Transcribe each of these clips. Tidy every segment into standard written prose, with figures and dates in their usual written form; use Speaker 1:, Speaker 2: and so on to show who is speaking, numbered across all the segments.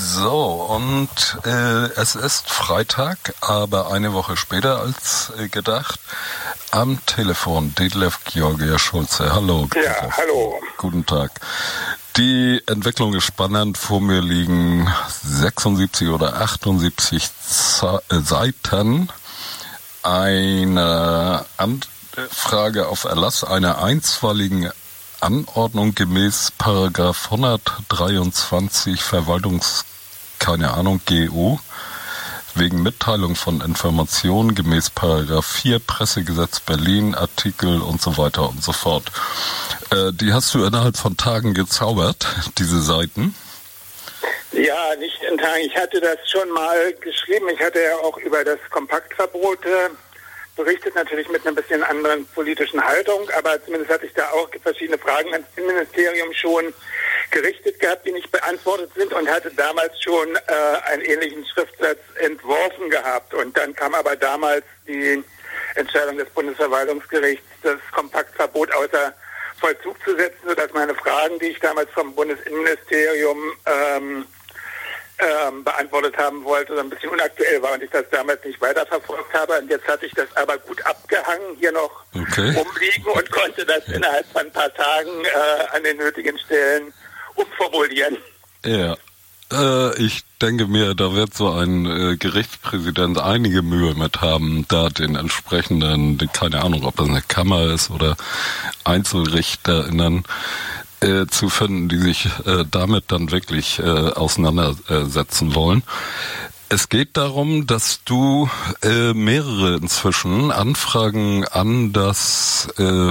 Speaker 1: So, und es ist Freitag, aber eine Woche später als gedacht. Am Telefon Detlef Georgia Schulze. Hallo.
Speaker 2: Ja, hallo.
Speaker 1: Guten Tag. Die Entwicklung ist spannend. Vor mir liegen 76 oder 78 Seiten. Eine Anfrage auf Erlass einer einstweiligen Anordnung gemäß Paragraph 123 GO wegen Mitteilung von Informationen gemäß Paragraph 4 Pressegesetz Berlin, Artikel und so weiter und so fort. Die hast du innerhalb von Tagen gezaubert, diese Seiten?
Speaker 2: Ja, nicht in Tagen. Ich hatte das schon mal geschrieben. Ich hatte ja auch über das Kompaktverbot berichtet, natürlich mit einer bisschen anderen politischen Haltung, aber zumindest hatte ich da auch verschiedene Fragen ans Innenministerium schon gerichtet gehabt, die nicht beantwortet sind, und hatte damals schon einen ähnlichen Schriftsatz entworfen gehabt. Und dann kam aber damals die Entscheidung des Bundesverwaltungsgerichts, das Kompaktverbot außer Vollzug zu setzen, sodass meine Fragen, die ich damals vom Bundesinnenministerium beantwortet haben wollte, so ein bisschen unaktuell war und ich das damals nicht weiterverfolgt habe. Und jetzt hatte ich das aber gut abgehangen, hier noch rumliegen und konnte das innerhalb von ein paar Tagen an den nötigen Stellen umformulieren.
Speaker 1: Ja, ich denke mir, da wird so ein Gerichtspräsident einige Mühe mit haben, da den entsprechenden, keine Ahnung, ob das eine Kammer ist oder EinzelrichterInnen, zu finden, die sich damit dann wirklich auseinandersetzen wollen. Es geht darum, dass du mehrere inzwischen Anfragen an das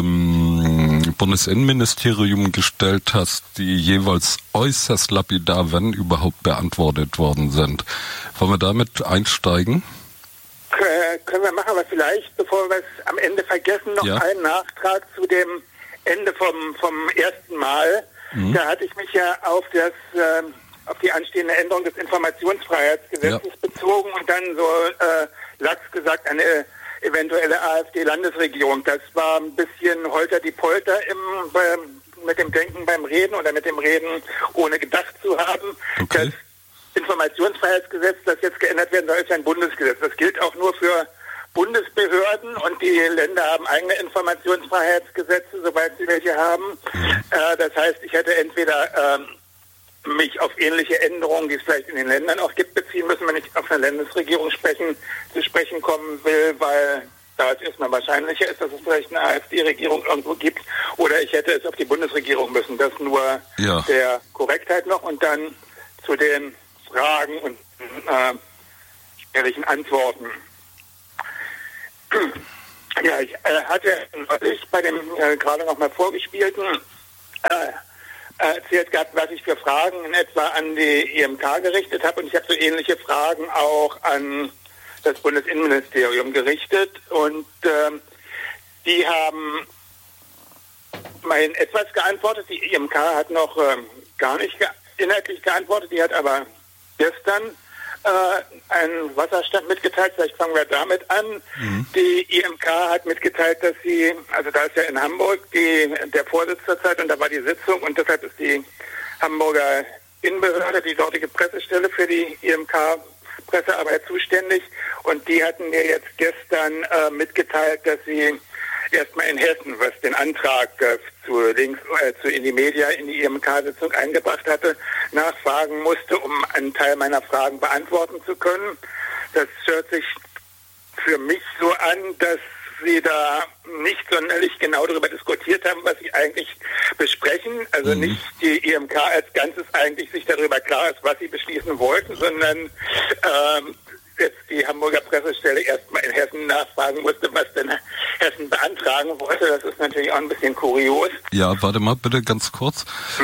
Speaker 1: Bundesinnenministerium gestellt hast, die jeweils äußerst lapidar, wenn überhaupt, beantwortet worden sind. Wollen wir damit einsteigen?
Speaker 2: Können wir machen, aber vielleicht, bevor wir es am Ende vergessen, noch einen Nachtrag zu dem Ende vom ersten Mal. Da hatte ich mich ja auf die anstehende Änderung des Informationsfreiheitsgesetzes bezogen und dann so lax gesagt eine eventuelle AfD-Landesregierung. Das war ein bisschen holter die Polter mit dem Denken beim Reden oder mit dem Reden ohne gedacht zu haben. Das Informationsfreiheitsgesetz, das jetzt geändert werden soll, ist ein Bundesgesetz. Das gilt auch nur für Bundesbehörden, und die Länder haben eigene Informationsfreiheitsgesetze, soweit sie welche haben. Das heißt, ich hätte entweder mich auf ähnliche Änderungen, die es vielleicht in den Ländern auch gibt, beziehen müssen, wenn ich auf eine Landesregierung zu sprechen kommen will, weil da es erstmal wahrscheinlicher ist, dass es vielleicht eine AfD-Regierung irgendwo gibt, oder ich hätte es auf die Bundesregierung müssen. Das nur der Korrektheit noch, und dann zu den Fragen und ehrlichen Antworten. Ja, ich hatte neulich bei dem gerade noch mal vorgespielten erzählt gehabt, was ich für Fragen in etwa an die IMK gerichtet habe, und ich habe so ähnliche Fragen auch an das Bundesinnenministerium gerichtet, und die haben mein etwas geantwortet. Die IMK hat noch gar nicht inhaltlich geantwortet, die hat aber gestern einen Wasserstand mitgeteilt. Vielleicht fangen wir damit an. Die IMK hat mitgeteilt, dass sie, also da ist ja in Hamburg der Vorsitz zur Zeit, und da war die Sitzung, und deshalb ist die Hamburger Innenbehörde, die dortige Pressestelle für die IMK-Pressearbeit zuständig, und die hatten mir jetzt gestern mitgeteilt, dass sie erstmal in Hessen, was den Antrag zu Indie-Media in die IMK-Sitzung eingebracht hatte, nachfragen musste, um einen Teil meiner Fragen beantworten zu können. Das hört sich für mich so an, dass sie da nicht sonderlich genau darüber diskutiert haben, was sie eigentlich besprechen. Also nicht die IMK als Ganzes eigentlich sich darüber klar ist, was sie beschließen wollten, sondern jetzt die Hamburger Pressestelle erstmal in Hessen nachfragen musste, was denn Hessen beantragen wollte. Das ist natürlich auch ein bisschen kurios. Ja,
Speaker 1: warte mal bitte ganz kurz.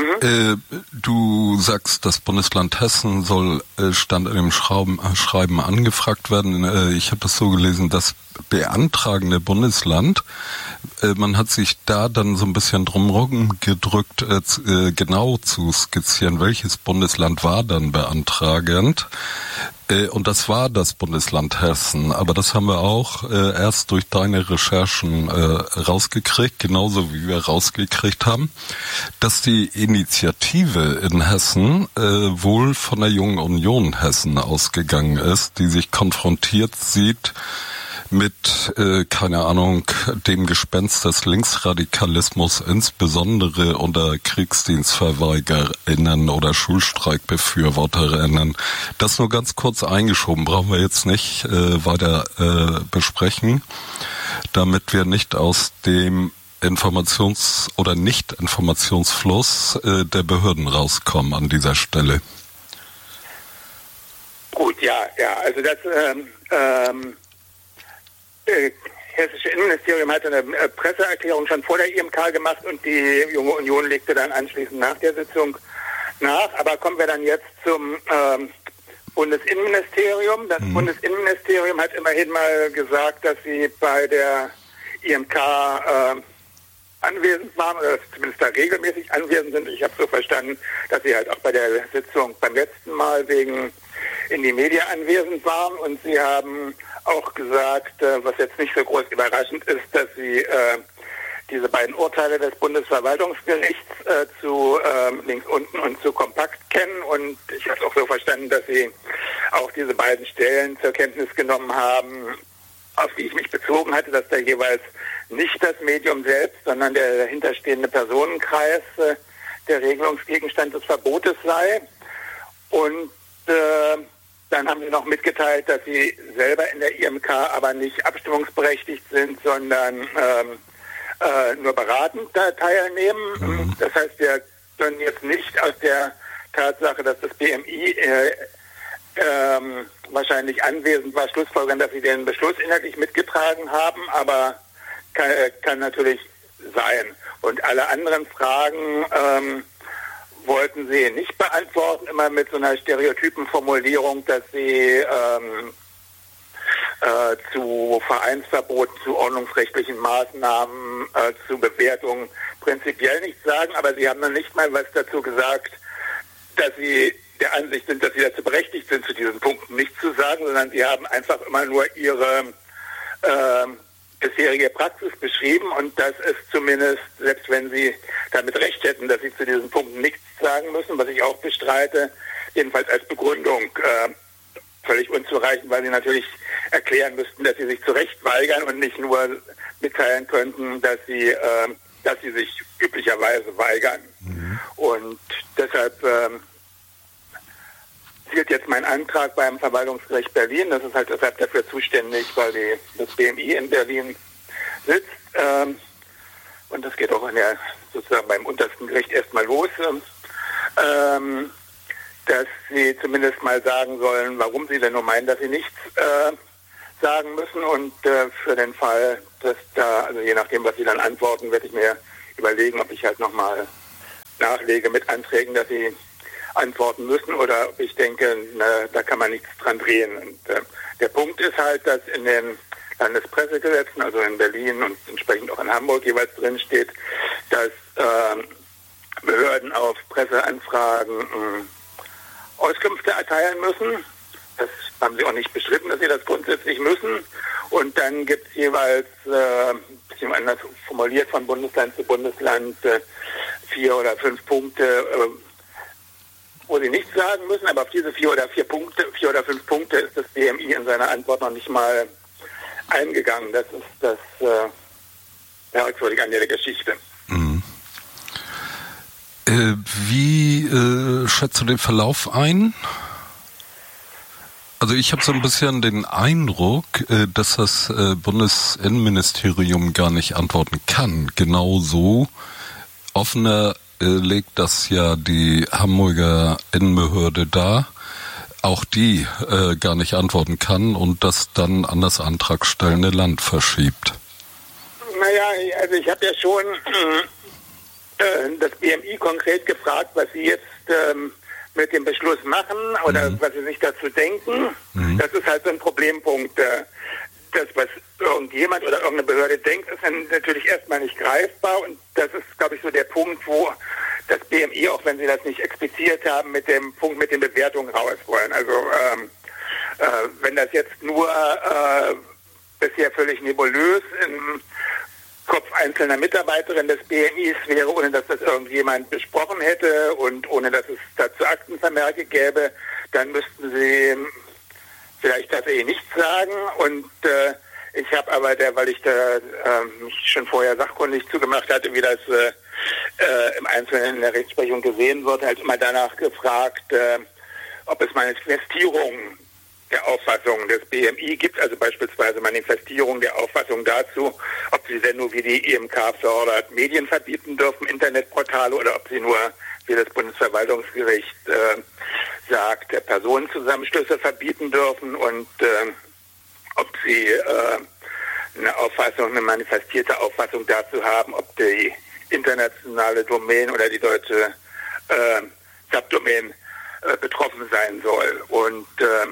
Speaker 1: Du sagst, das Bundesland Hessen soll stand in dem Schreiben angefragt werden. Ich habe das so gelesen, das beantragende Bundesland, man hat sich da dann so ein bisschen drumherum gedrückt, genau zu skizzieren, welches Bundesland war dann beantragend. Und das war das Bundesland Hessen, aber das haben wir auch erst durch deine Recherchen rausgekriegt, genauso wie wir rausgekriegt haben, dass die Initiative in Hessen wohl von der Jungen Union Hessen ausgegangen ist, die sich konfrontiert sieht mit, keine Ahnung, dem Gespenst des Linksradikalismus, insbesondere unter KriegsdienstverweigerInnen oder SchulstreikbefürworterInnen. Das nur ganz kurz eingeschoben, brauchen wir jetzt nicht weiter besprechen, damit wir nicht aus dem Informations- oder Nicht-Informationsfluss der Behörden rauskommen an dieser Stelle.
Speaker 2: Gut, ja, also das Hessische Innenministerium hatte eine Presseerklärung schon vor der IMK gemacht und die Junge Union legte dann anschließend nach der Sitzung nach. Aber kommen wir dann jetzt zum Bundesinnenministerium. Das Bundesinnenministerium hat immerhin mal gesagt, dass sie bei der IMK anwesend waren, oder zumindest da regelmäßig anwesend sind. Ich habe so verstanden, dass sie halt auch bei der Sitzung beim letzten Mal wegen in die Medien anwesend waren, und sie haben auch gesagt, was jetzt nicht so groß überraschend ist, dass sie diese beiden Urteile des Bundesverwaltungsgerichts zu links unten und zu kompakt kennen, und ich habe es auch so verstanden, dass sie auch diese beiden Stellen zur Kenntnis genommen haben, auf die ich mich bezogen hatte, dass da jeweils nicht das Medium selbst, sondern der dahinterstehende Personenkreis der Regelungsgegenstand des Verbotes sei. Und dann haben sie noch mitgeteilt, dass sie selber in der IMK aber nicht abstimmungsberechtigt sind, sondern nur beratend teilnehmen. Das heißt, wir können jetzt nicht aus der Tatsache, dass das BMI wahrscheinlich anwesend war, schlussfolgern, dass sie den Beschluss inhaltlich mitgetragen haben, aber kann natürlich sein. Und alle anderen Fragen wollten sie nicht beantworten, immer mit so einer stereotypen Formulierung, dass sie zu Vereinsverboten, zu ordnungsrechtlichen Maßnahmen, zu Bewertungen prinzipiell nichts sagen, aber sie haben noch nicht mal was dazu gesagt, dass sie der Ansicht sind, dass sie dazu berechtigt sind, zu diesen Punkten nichts zu sagen, sondern sie haben einfach immer nur ihre bisherige Praxis beschrieben, und das ist zumindest, selbst wenn sie damit recht hätten, dass sie zu diesen Punkten nichts sagen müssen, was ich auch bestreite, jedenfalls als Begründung völlig unzureichend, weil sie natürlich erklären müssten, dass sie sich zu Recht weigern und nicht nur mitteilen könnten, dass sie sich üblicherweise weigern. Und deshalb wird jetzt mein Antrag beim Verwaltungsgericht Berlin, das ist halt deshalb dafür zuständig, weil das BMI in Berlin sitzt, und das geht auch sozusagen beim untersten Gericht erstmal los, dass sie zumindest mal sagen sollen, warum sie denn nur meinen, dass sie nichts sagen müssen, und für den Fall, dass also je nachdem, was sie dann antworten, werde ich mir überlegen, ob ich halt nochmal nachlege mit Anträgen, dass sie antworten müssen, oder ob ich denke, da kann man nichts dran drehen. Und der Punkt ist halt, dass in den Landespressegesetzen, also in Berlin und entsprechend auch in Hamburg jeweils drin steht, dass Behörden auf Presseanfragen Auskünfte erteilen müssen. Das haben sie auch nicht bestritten, dass sie das grundsätzlich müssen. Und dann gibt es jeweils, bisschen anders formuliert von Bundesland zu Bundesland, 4 oder 5 Punkte, wo sie nichts sagen müssen, aber auf diese 4 oder 5 Punkte ist das BMI in seiner Antwort noch nicht mal eingegangen. Das ist das merkwürdige an der Geschichte.
Speaker 1: Wie schätzt du den Verlauf ein? Also ich habe so ein bisschen den Eindruck, dass das Bundesinnenministerium gar nicht antworten kann. Genauso offener legt das ja die Hamburger Innenbehörde dar, auch die gar nicht antworten kann und das dann an das antragstellende Land verschiebt.
Speaker 2: Naja, also ich habe ja schon das BMI konkret gefragt, was sie jetzt mit dem Beschluss machen oder was sie sich dazu denken. Das ist halt so ein Problempunkt. Das, was irgendjemand oder irgendeine Behörde denkt, ist dann natürlich erstmal nicht greifbar, und das ist, glaube ich, so der Punkt, wo das BMI, auch wenn sie das nicht expliziert haben, mit dem Punkt mit den Bewertungen raus wollen. Also Wenn das jetzt nur bisher völlig nebulös im Kopf einzelner Mitarbeiterin des BMIs wäre, ohne dass das irgendjemand besprochen hätte und ohne dass es dazu Aktenvermerke gäbe, dann müssten Sie vielleicht tatsächlich nichts sagen. Und ich habe aber, weil ich da mich schon vorher sachkundig zugemacht hatte, wie das im Einzelnen in der Rechtsprechung gesehen wird, halt immer danach gefragt, ob es Manifestierungen der Auffassung des BMI gibt, also beispielsweise Manifestierung der Auffassung dazu, ob sie denn nur, wie die IMK fördert, Medien verbieten dürfen, Internetportale, oder ob sie nur, wie das Bundesverwaltungsgericht sagt, Personenzusammenstöße verbieten dürfen, und ob sie eine manifestierte Auffassung dazu haben, ob die internationale Domain oder die deutsche Subdomain betroffen sein soll. Und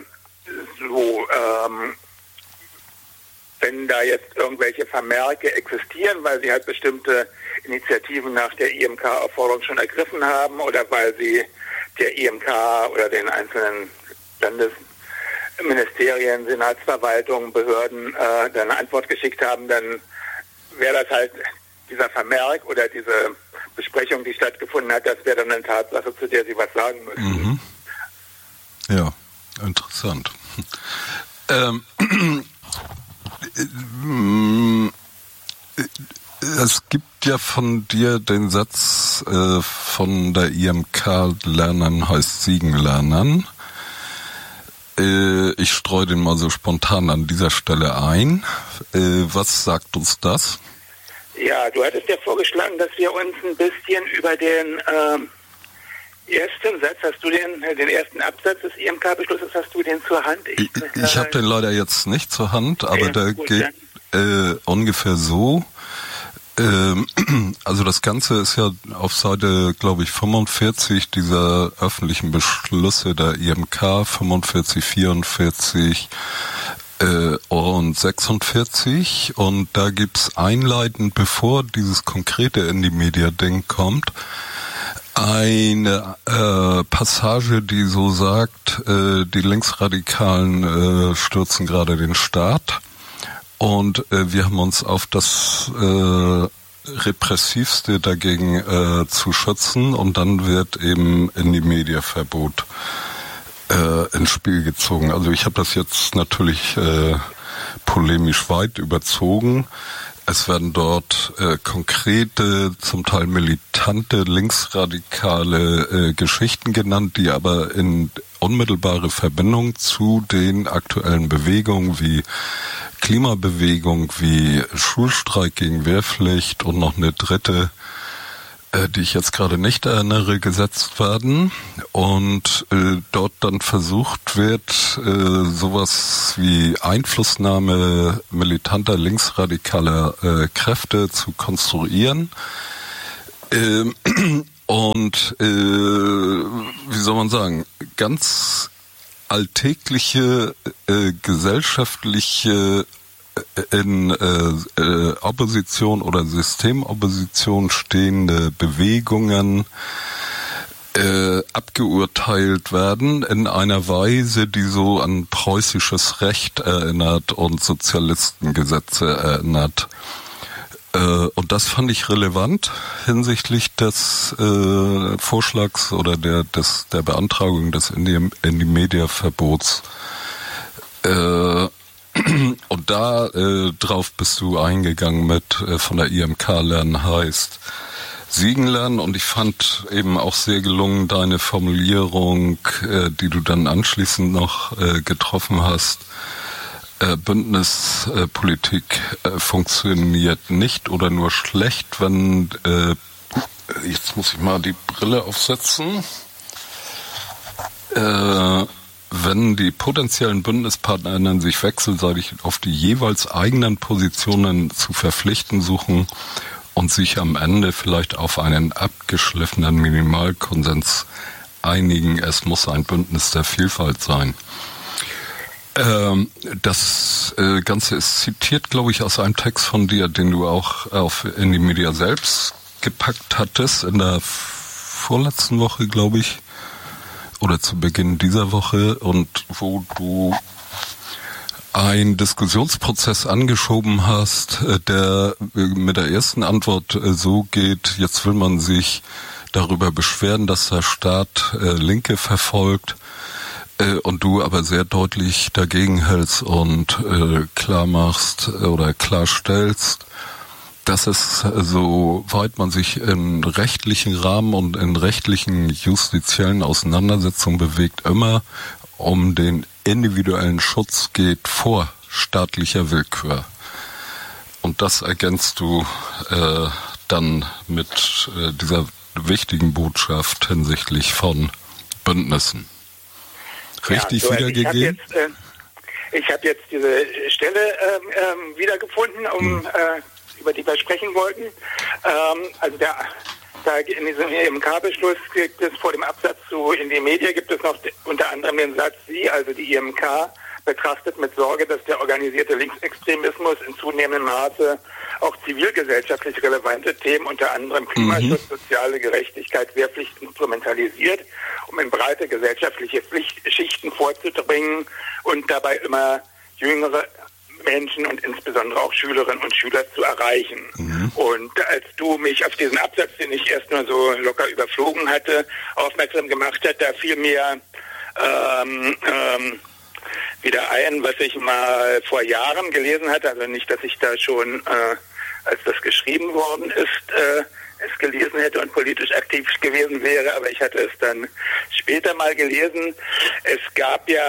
Speaker 2: wenn da jetzt irgendwelche Vermerke existieren, weil sie halt bestimmte Initiativen nach der IMK-Aufforderung schon ergriffen haben oder weil sie der IMK oder den einzelnen Landesministerien, Senatsverwaltungen, Behörden dann eine Antwort geschickt haben, dann wäre das halt dieser Vermerk oder diese Besprechung, die stattgefunden hat, das wäre dann eine Tatsache, zu der Sie was sagen müssen.
Speaker 1: Mhm. Ja, interessant. Es gibt ja von dir den Satz von der IMK, Lernen heißt Siegen lernen. Ich streue den mal so spontan an dieser Stelle ein. Was sagt uns das?
Speaker 2: Ja, du hattest ja vorgeschlagen, dass wir uns ein bisschen über den ersten Satz, hast du den ersten Absatz des IMK-Beschlusses, hast du den zur Hand?
Speaker 1: Ich habe den leider jetzt nicht zur Hand, aber der geht ungefähr so. Also das Ganze ist ja auf Seite, glaube ich, 45 dieser öffentlichen Beschlüsse der IMK, 45, 44 und 46. Und da gibt's einleitend, bevor dieses konkrete In-die-Media-Ding kommt, eine Passage, die so sagt, die Linksradikalen stürzen gerade den Staat. Und wir haben uns auf das Repressivste dagegen zu schützen, und dann wird eben In-die-Media-Verbot ins Spiel gezogen. Also ich habe das jetzt natürlich polemisch weit überzogen. Es werden dort konkrete, zum Teil militante, linksradikale Geschichten genannt, die aber in unmittelbare Verbindung zu den aktuellen Bewegungen wie Klimabewegung, wie Schulstreik gegen Wehrpflicht und noch eine dritte, die ich jetzt gerade nicht erinnere, gesetzt werden, und dort dann versucht wird, sowas wie Einflussnahme militanter linksradikaler Kräfte zu konstruieren. Und wie soll man sagen, ganz alltägliche gesellschaftliche in Opposition oder Systemopposition stehende Bewegungen abgeurteilt werden in einer Weise, die so an preußisches Recht erinnert und Sozialistengesetze erinnert. Und das fand ich relevant hinsichtlich des Vorschlags oder der Beantragung des In-die-Media-Verbots. Und da drauf bist du eingegangen mit von der IMK lernen heißt Siegen lernen, und ich fand eben auch sehr gelungen deine Formulierung, die du dann anschließend noch getroffen hast. Bündnispolitik funktioniert nicht oder nur schlecht, wenn jetzt muss ich mal die Brille aufsetzen. Wenn die potenziellen BündnispartnerInnen sich wechselseitig auf die jeweils eigenen Positionen zu verpflichten suchen und sich am Ende vielleicht auf einen abgeschliffenen Minimalkonsens einigen, es muss ein Bündnis der Vielfalt sein. Das Ganze ist zitiert, glaube ich, aus einem Text von dir, den du auch auf In-die-Media selbst gepackt hattest, in der vorletzten Woche, glaube ich. oder zu Beginn dieser Woche und wo du einen Diskussionsprozess angeschoben hast, der mit der ersten Antwort so geht, jetzt will man sich darüber beschweren, dass der Staat Linke verfolgt, und du aber sehr deutlich dagegen hältst und klar machst oder klarstellst, dass es, soweit man sich in rechtlichen Rahmen und in rechtlichen justiziellen Auseinandersetzungen bewegt, immer um den individuellen Schutz geht vor staatlicher Willkür. Und das ergänzt du dann mit dieser wichtigen Botschaft hinsichtlich von Bündnissen. Richtig wiedergegeben?
Speaker 2: Ich habe jetzt diese Stelle wiedergefunden, über die wir sprechen wollten. Also da in diesem IMK-Beschluss gibt es vor dem Absatz zu in die Medien gibt es noch unter anderem den Satz, also die IMK betrachtet mit Sorge, dass der organisierte Linksextremismus in zunehmendem Maße auch zivilgesellschaftlich relevante Themen, unter anderem Klimaschutz, soziale Gerechtigkeit, Wehrpflicht instrumentalisiert, um in breite gesellschaftliche Schichten vorzudringen und dabei immer jüngere Menschen und insbesondere auch Schülerinnen und Schüler zu erreichen. Und als du mich auf diesen Absatz, den ich erst nur so locker überflogen hatte, aufmerksam gemacht hast, da fiel mir wieder ein, was ich mal vor Jahren gelesen hatte, also nicht, dass ich da schon, als das geschrieben worden ist, es gelesen hätte und politisch aktiv gewesen wäre, aber ich hatte es dann später mal gelesen. Es gab ja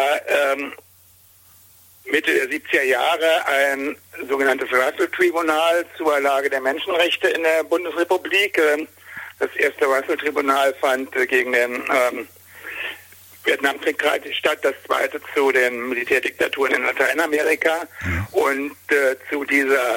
Speaker 2: Mitte der 70er Jahre ein sogenanntes Russell-Tribunal zur Lage der Menschenrechte in der Bundesrepublik. Das erste Russell-Tribunal fand gegen den Vietnamkrieg statt, das zweite zu den Militärdiktaturen in Lateinamerika. Und zu dieser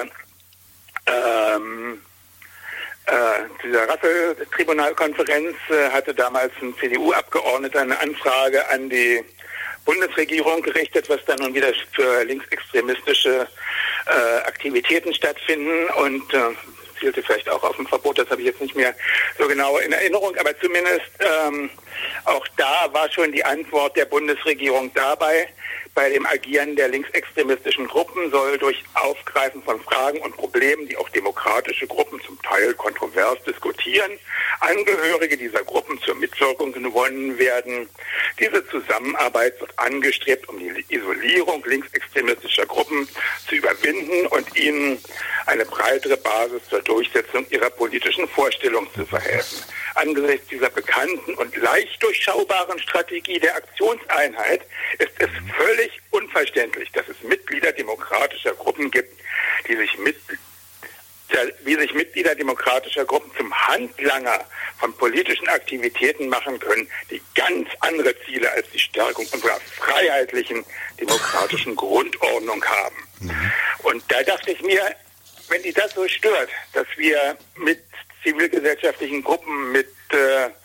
Speaker 2: Russell-Tribunalkonferenz hatte damals ein CDU-Abgeordneter eine Anfrage an die Bundesregierung gerichtet, was dann nun wieder für linksextremistische Aktivitäten stattfinden und zielte vielleicht auch auf ein Verbot, das habe ich jetzt nicht mehr so genau in Erinnerung, aber zumindest auch da war schon die Antwort der Bundesregierung dabei. Bei dem Agieren der linksextremistischen Gruppen soll durch Aufgreifen von Fragen und Problemen, die auch demokratische Gruppen zum Teil kontrovers diskutieren, Angehörige dieser Gruppen zur Mitwirkung gewonnen werden. Diese Zusammenarbeit wird angestrebt, um die Isolierung linksextremistischer Gruppen zu überwinden und ihnen eine breitere Basis zur Durchsetzung ihrer politischen Vorstellungen zu verhelfen. Angesichts dieser bekannten und leicht durchschaubaren Strategie der Aktionseinheit ist es völlig unverständlich, dass es Mitglieder demokratischer Gruppen gibt, wie sich Mitglieder demokratischer Gruppen zum Handlanger von politischen Aktivitäten machen können, die ganz andere Ziele als die Stärkung unserer freiheitlichen demokratischen Grundordnung haben. Und da dachte ich mir, wenn die das so stört, dass wir mit zivilgesellschaftlichen Gruppen, mit